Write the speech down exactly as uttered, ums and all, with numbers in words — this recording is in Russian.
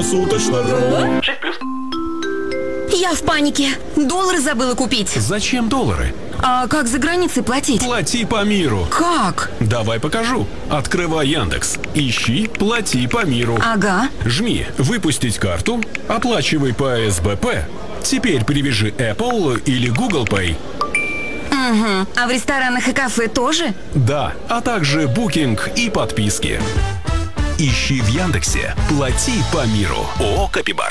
Круглосуточно РУ. Я в панике. Доллары забыла купить. Зачем доллары? А как за границей платить? Плати по миру. Как? Давай покажу. Открывай Яндекс. Ищи «Плати по миру». Ага. Жми «Выпустить карту», оплачивай по эс бэ пэ. Теперь привяжи Apple или Google Pay. Угу. А в ресторанах и кафе тоже? Да, а также букинг и подписки. Ищи в Яндексе «Плати по миру». ООО «Капибар».